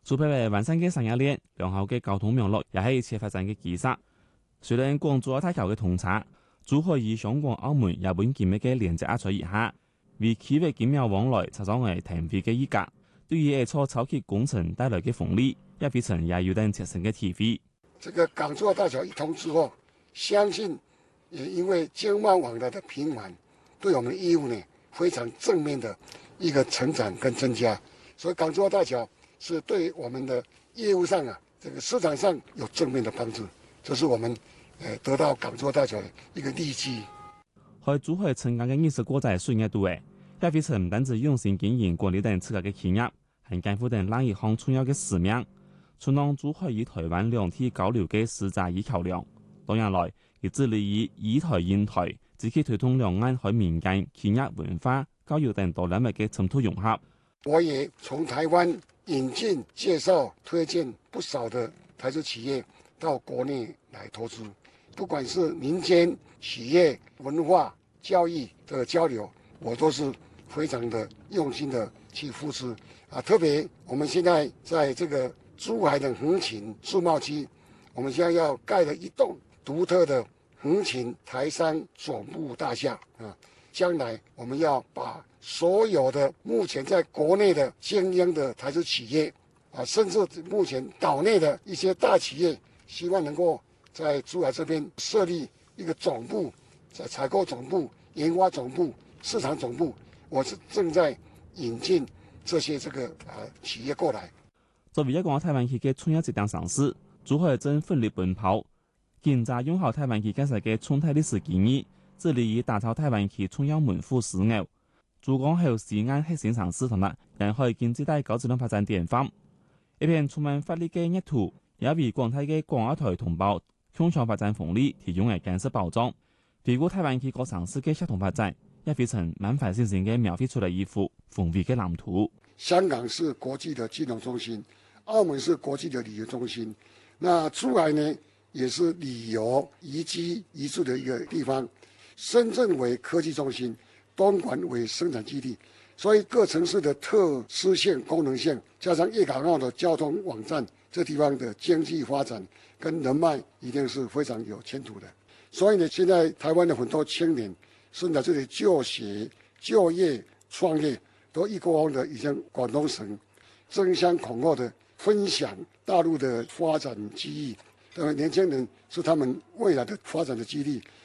除配备完善嘅產業鏈、良好嘅交通網絡，也係一切發展嘅基石。雖然港珠澳大橋嘅通車，珠海與香港、澳門、日本緊密嘅連接壓在以下，為區域緊密往來插上嚟騰飛嘅一格，對於一座超級工程帶來嘅紅利，也非常也有等切身嘅體會。 這個港珠澳大橋一通之後，相信也因為經貿往來的頻繁，對我們業務呢非常正面的一個成長跟增加，所以港珠澳大橋是對我們的業務上這個市場上有正面的幫助，這是我們得到港珠澳大橋的一個利基。 喺珠海成功嘅20個在水業度嘅，也非常唔單止用心經營管理等自家嘅企業，還肩負等另一項重要嘅使命，充當珠海與台灣兩地交流嘅實在與橋樑。多年來，亦致力於以台引台，積極推動兩岸喺民間、企業、文化、教育等多領域嘅深度融合。 我也從台灣引進、介紹、推薦不少的台資企業到國內來投資，不管是民間企業、文化、教育的交流，我都是非常的用心的去付出。特別我們現在在這個珠海的橫琴自貿區，我們現在要蓋了一棟獨特的橫琴台商總部大廈將來我們要把所有的目前在國內的精英的台資企業甚至目前島內的一些大企業，希望能夠在珠海這邊設立一個總部，在採購總部、研發總部、市場總部，我是正在引進這些企業過來。 作為一個台灣區嘅重要節點城市，珠海正奮力奔跑，建設用好台灣區建設嘅生態歷史經驗，致力於打造台灣區重要門戶樞紐，珠江口西岸核心城市同埋沿海經濟帶高質量發展典範。一片充滿活力嘅熱土，也為廣大嘅港澳台同胞共享發展紅利提供嘅堅實保障。回顧台灣區各城市嘅協同發展，也非常滿懷信心嘅描繪出嚟一幅宏偉嘅藍圖。 香港是國際的金融中心，澳門是國際的旅遊中心，那珠海呢也是旅遊宜居宜住的一個地方。深圳為科技中心，東莞為生產基地。所以各城市的特殊性、功能性，加上粵港澳的交通網站，這地方的經濟發展跟人脈一定是非常有前途的。所以呢，現在台灣的很多青年是在這裡就學、就業、創業，都一窩蜂的已經廣東省爭相恐後的分享大陸的發展機遇。年輕人是他們未來的發展的機遇。